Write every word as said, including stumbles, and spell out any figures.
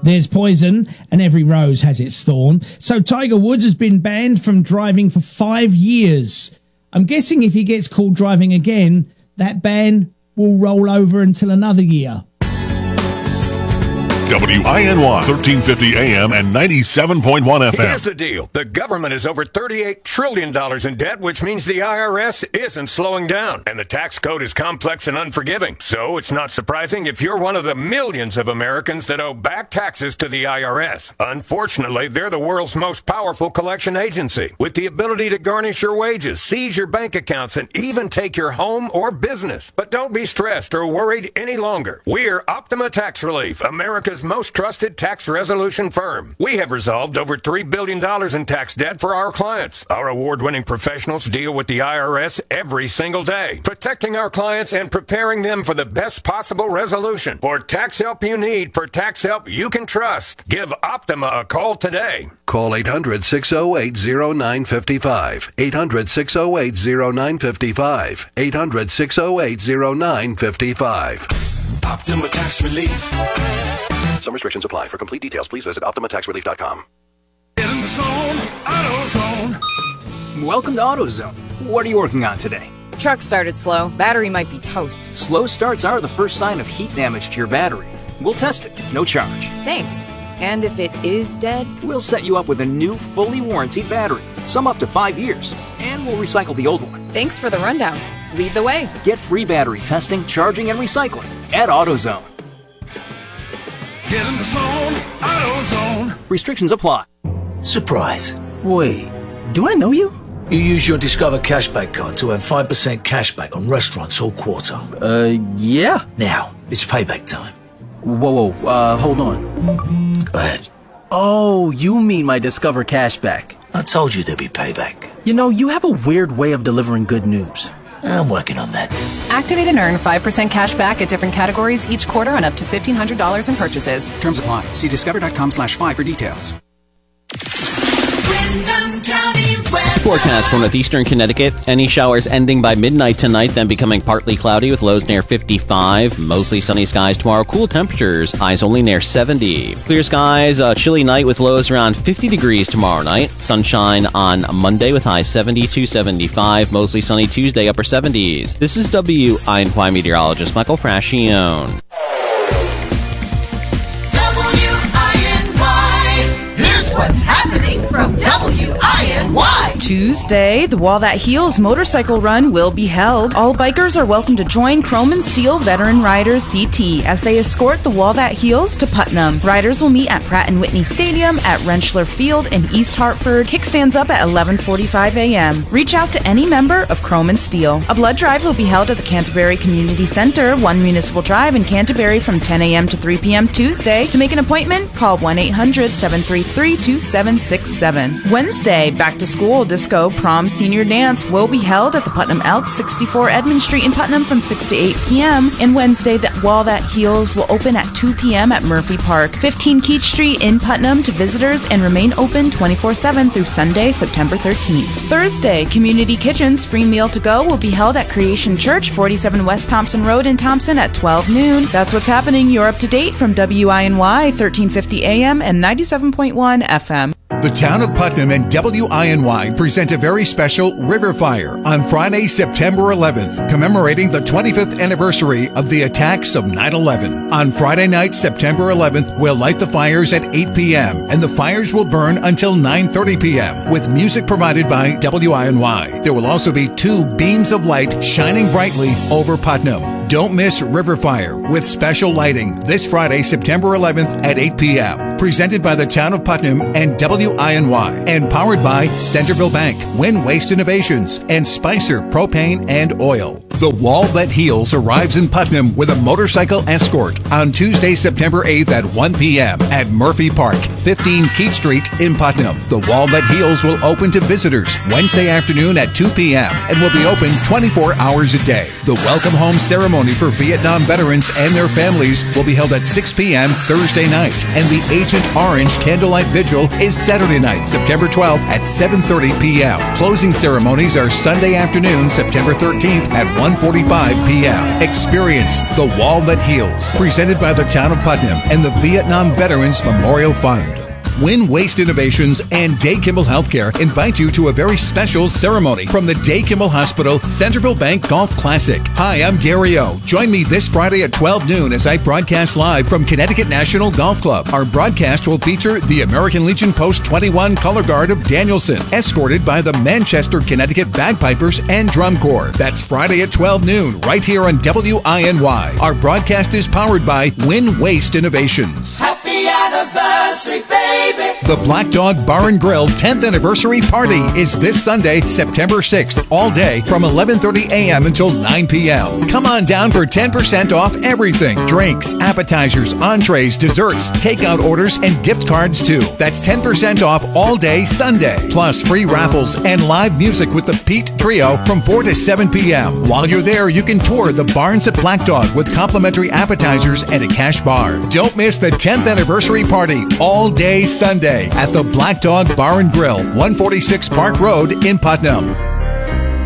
There's poison, and every rose has its thorn. So Tiger Woods has been banned from driving for five years. I'm guessing if he gets caught driving again, that ban will roll over until another year. W I N Y, thirteen fifty A M and ninety-seven point one F M. Here's the deal. The government is over thirty-eight trillion dollars in debt, which means the I R S isn't slowing down. And the tax code is complex and unforgiving. So it's not surprising if you're one of the millions of Americans that owe back taxes to the I R S. Unfortunately, they're the world's most powerful collection agency, with the ability to garnish your wages, seize your bank accounts, and even take your home or business. But don't be stressed or worried any longer. We're Optima Tax Relief, America's most trusted tax resolution firm. We have resolved over three billion dollars in tax debt for our clients. Our award-winning professionals deal with the I R S every single day, protecting our clients and preparing them for the best possible resolution. For tax help you need, for tax help you can trust, give Optima a call today. Call eight hundred, six oh eight, oh nine five five. eight hundred, six oh eight, oh nine five five. eight hundred, six oh eight, oh nine five five. Optima Tax Relief. Some restrictions apply. For complete details, please visit Optima Tax Relief dot com. Get in the zone, AutoZone. Welcome to AutoZone. What are you working on today? Truck started slow. Battery might be toast. Slow starts are the first sign of heat damage to your battery. We'll test it, no charge. Thanks. And if it is dead? We'll set you up with a new, fully warranted battery, some up to five years, and we'll recycle the old one. Thanks for the rundown. Lead the way. Get free battery testing, charging, and recycling at AutoZone. Get in the zone, AutoZone. Restrictions apply. Surprise. Wait, do I know you? You use your Discover Cashback card to earn five percent cashback on restaurants all quarter. Uh, yeah. Now, it's payback time. Whoa, whoa, uh, hold on. Go ahead. Oh, you mean my Discover Cashback. I told you there'd be payback. You know, you have a weird way of delivering good news. I'm working on that. Activate and earn five percent cash back at different categories each quarter on up to fifteen hundred dollars in purchases. Terms apply. See discover.com slash five for details. Windham County weather. Forecast for northeastern Connecticut. Any showers ending by midnight tonight, then becoming partly cloudy with lows near fifty-five. Mostly sunny skies tomorrow. Cool temperatures. Highs only near seventy. Clear skies. A chilly night with lows around fifty degrees tomorrow night. Sunshine on Monday with highs seventy to seventy-five. Mostly sunny Tuesday, upper seventies. This is W I N Y meteorologist Michael Frascione. W I N Y. Here's what's happening from W I N Y. Tuesday, the Wall That Heals motorcycle run will be held. All bikers are welcome to join Chrome and Steel Veteran Riders C T as they escort the Wall That Heals to Putnam. Riders will meet at Pratt and Whitney Stadium at Rentschler Field in East Hartford. Kickstands up at eleven forty-five a.m. Reach out to any member of Chrome and Steel. A blood drive will be held at the Canterbury Community Center, One Municipal Drive in Canterbury from ten a.m. to three p.m. Tuesday. To make an appointment, call one eight hundred seven three three two seven six seven. Wednesday, back to school disco prom senior dance will be held at the Putnam Elks, sixty-four Edmund Street in Putnam from six to eight p.m. And Wednesday, the Wall That Heals will open at two p.m. at Murphy Park, fifteen Keach Street in Putnam to visitors and remain open twenty-four seven through Sunday, September thirteenth. Thursday, Community Kitchen's free meal to go will be held at Creation Church, forty-seven West Thompson Road in Thompson at twelve noon. That's what's happening. You're up to date from W I N Y, thirteen fifty A M and ninety-seven point one F M. The town of Putnam and W I N Y present a very special River Fire on Friday, September eleventh, commemorating the twenty-fifth anniversary of the attacks of nine eleven. On Friday night, September eleventh, we'll light the fires at eight p.m. and the fires will burn until nine thirty p.m. with music provided by W I N Y. There will also be two beams of light shining brightly over Putnam. Don't miss River Fire with special lighting this Friday, September eleventh at eight p.m. Presented by the town of Putnam and W I N Y and powered by Centerville Bank, Win Waste Innovations, and Spicer Propane and Oil. The Wall That Heals arrives in Putnam with a motorcycle escort on Tuesday, September eighth at one p.m. at Murphy Park, fifteen Keach Street in Putnam. The Wall That Heals will open to visitors Wednesday afternoon at two p.m. and will be open twenty-four hours a day. The welcome home ceremony for Vietnam veterans and their families will be held at six p.m. Thursday night, and the age Agent Orange Candlelight Vigil is Saturday night, September twelfth at seven thirty p.m. Closing ceremonies are Sunday afternoon, September thirteenth at one forty-five p.m. Experience The Wall That Heals, presented by the Town of Putnam and the Vietnam Veterans Memorial Fund. Win Waste Innovations and Day Kimball Healthcare invite you to a very special ceremony from the Day Kimball Hospital Centerville Bank Golf Classic. Hi, I'm Gary O. Join me this Friday at twelve noon as I broadcast live from Connecticut National Golf Club. Our broadcast will feature the American Legion Post twenty-one Color Guard of Danielson, escorted by the Manchester, Connecticut Bagpipers and Drum Corps. That's Friday at twelve noon, right here on W I N Y. Our broadcast is powered by Win Waste Innovations. Happy anniversary, baby! The Black Dog Bar and Grill tenth Anniversary Party is this Sunday, September sixth, all day from eleven thirty a.m. until nine p.m. Come on down for ten percent off everything. Drinks, appetizers, entrees, desserts, takeout orders, and gift cards too. That's ten percent off all day Sunday. Plus free raffles and live music with the Pete Trio from four to seven p.m. While you're there, you can tour the Barns at Black Dog with complimentary appetizers and a cash bar. Don't miss the tenth Anniversary Party all day Sunday at the Black Dog Bar and Grill, one forty-six Park Road in Putnam.